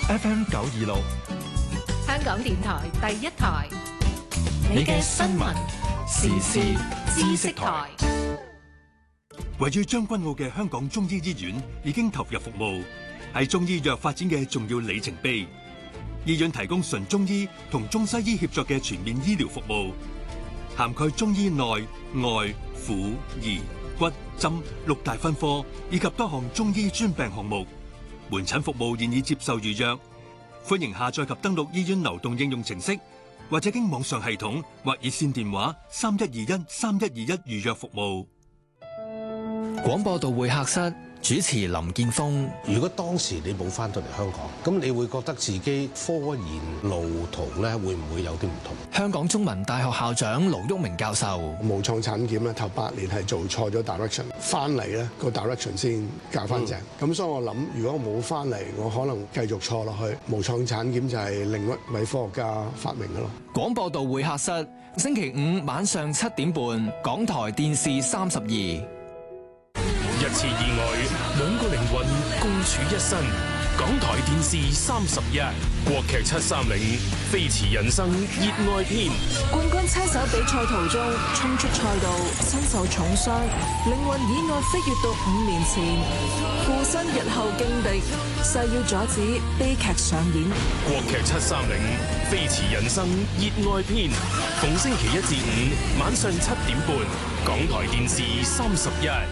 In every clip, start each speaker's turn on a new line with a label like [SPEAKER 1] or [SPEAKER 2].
[SPEAKER 1] FM 926，
[SPEAKER 2] 香港電台第一台，
[SPEAKER 1] 你嘅新聞時事知識台。
[SPEAKER 3] 位於將軍澳嘅香港中醫醫院已經投入服務，係中醫藥發展嘅重要里程碑。醫院提供純中醫同中西醫協作嘅全面醫療服務，涵蓋中醫內外婦兒骨針6大分科，以及多項中醫專病項目。門診服務現已接受預約，歡迎下載及登錄醫院流動應用程式，或者經網上系統或熱線電話3121-3121預約服務。
[SPEAKER 4] 廣播道會客室主持林建峰。
[SPEAKER 5] 如果當時你冇翻到嚟香港，咁你會覺得自己科研路途咧會唔會有啲唔同？
[SPEAKER 4] 香港中文大學校長盧煜明教授。
[SPEAKER 6] 無創產檢咧頭8年係做錯咗 direction， 翻嚟咧個 direction 先教翻正。咁所以我諗，如果我冇翻嚟，我可能繼續錯落去。無創產檢就係另一位科學家發明嘅咯。
[SPEAKER 4] 廣播道會客室星期5晚上7點半，港台電視32。
[SPEAKER 7] 一次意外，2個靈魂共處一身。港台電視31，國劇730，飛馳人生熱愛篇。
[SPEAKER 8] 冠軍車手比賽途中衝出賽道，身受重傷，靈魂意外飛越到5年前，附身日後勁敵，誓要阻止悲劇上演。
[SPEAKER 7] 國劇730，飛馳人生熱愛篇，逢星期1至5晚上7點半，港台電視31。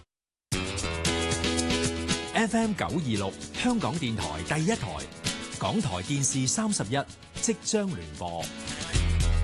[SPEAKER 1] FM 926，香港電台第一台，港台電視31即將聯播。